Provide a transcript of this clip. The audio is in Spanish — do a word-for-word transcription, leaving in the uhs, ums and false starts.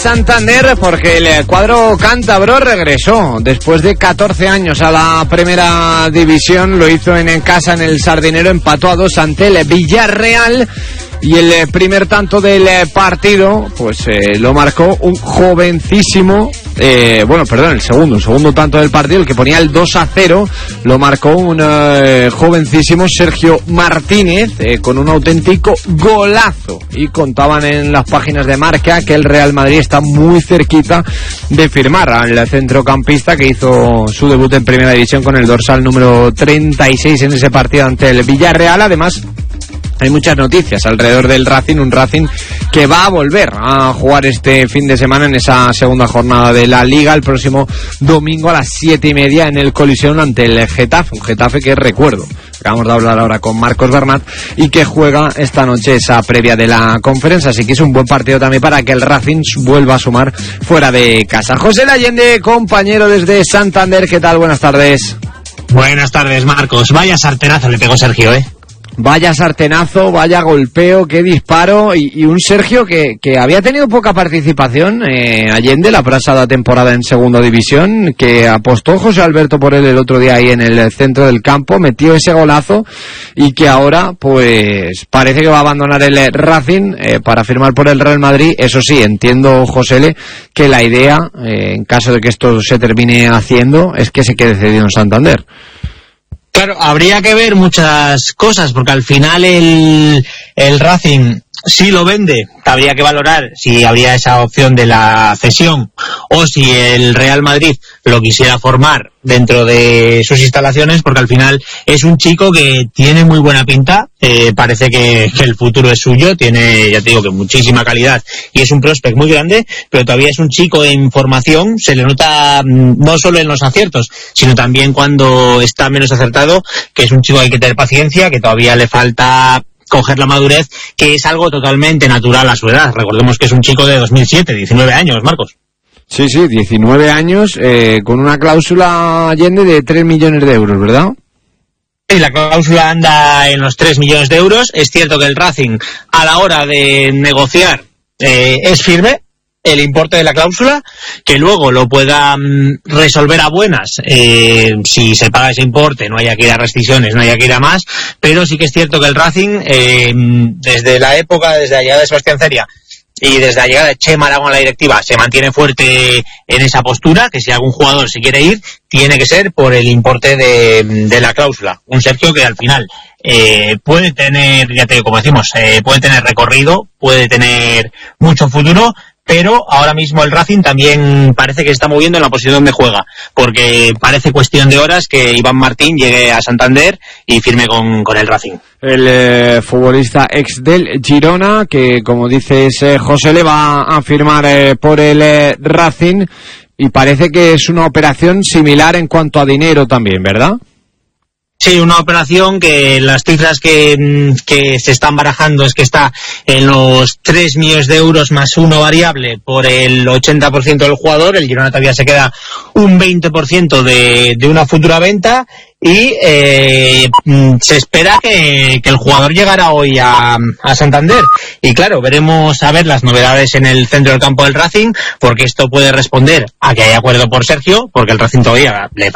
Santander porque el cuadro cántabro regresó después de catorce años a la primera división. Lo hizo en casa en el Sardinero, empató a dos ante el Villarreal. Y el primer tanto del partido, pues eh, lo marcó un jovencísimo, eh, bueno, perdón, el segundo, el segundo tanto del partido, el que ponía el dos a cero, lo marcó un eh, jovencísimo Sergio Martínez, eh, con un auténtico golazo. Y contaban en las páginas de Marca que el Real Madrid está muy cerquita de firmar al centrocampista que hizo su debut en primera división con el dorsal número treinta y seis en ese partido ante el Villarreal. Además, hay muchas noticias alrededor del Racing, un Racing que va a volver a jugar este fin de semana en esa segunda jornada de la Liga, el próximo domingo a las siete y media en el Coliseum ante el Getafe, un Getafe que recuerdo, acabamos de hablar ahora con Marcos Bernat, y que juega esta noche esa previa de la conferencia, así que es un buen partido también para que el Racing vuelva a sumar fuera de casa. José Allende, compañero desde Santander, ¿qué tal? Buenas tardes. Buenas tardes, Marcos. Vaya sartenazo le pegó Sergio, ¿eh? Vaya sartenazo, vaya golpeo, qué disparo, y, y un Sergio que, que había tenido poca participación, eh, Allende, la pasada temporada en segunda división, que apostó José Alberto por él el otro día ahí en el centro del campo, metió ese golazo, y que ahora, pues, parece que va a abandonar el Racing eh, para firmar por el Real Madrid. Eso sí, entiendo, Josele, que la idea, eh, en caso de que esto se termine haciendo, es que se quede cedido en Santander. Claro, habría que ver muchas cosas, porque al final el, el Racing sí lo vende, habría que valorar si habría esa opción de la cesión o si el Real Madrid lo quisiera formar dentro de sus instalaciones, porque al final es un chico que tiene muy buena pinta, eh, parece que, que el futuro es suyo, tiene, ya te digo, que muchísima calidad y es un prospect muy grande, pero todavía es un chico en formación, se le nota no solo en los aciertos, sino también cuando está menos acertado, que es un chico que hay que tener paciencia, que todavía le falta coger la madurez, que es algo totalmente natural a su edad. Recordemos que es un chico de dos mil siete, diecinueve años, Marcos. Sí, sí, diecinueve años, eh, con una cláusula, Allende, de tres millones de euros, ¿verdad? Sí, la cláusula anda en los tres millones de euros. Es cierto que el Racing, a la hora de negociar, eh, es firme el importe de la cláusula, que luego lo pueda mm, resolver a buenas, eh, si se paga ese importe, no haya que ir a rescisiones, no haya que ir a más, pero sí que es cierto que el Racing, eh, desde la época, desde la llegada de Sebastián Ceria y desde la llegada de Chema Aragón a la directiva, se mantiene fuerte en esa postura, que si algún jugador se quiere ir, tiene que ser por el importe de, de la cláusula. Un Sergio que al final eh, puede tener, ya te digo, como decimos, eh, puede tener recorrido, puede tener mucho futuro, pero ahora mismo el Racing también parece que se está moviendo en la posición donde juega, porque parece cuestión de horas que Iván Martín llegue a Santander y firme con, con el Racing. El eh, futbolista ex del Girona, que como dices, eh, José, le va a firmar eh, por el eh, Racing, y parece que es una operación similar en cuanto a dinero también, ¿verdad? Sí, una operación que las cifras que, que se están barajando es que está en los tres millones de euros más uno variable por el ochenta por ciento del jugador. El Girona todavía se queda un veinte por ciento de, de una futura venta y eh, se espera que, que el jugador llegará hoy a, a Santander. Y claro, veremos a ver las novedades en el centro del campo del Racing, porque esto puede responder a que hay acuerdo por Sergio, porque el Racing todavía le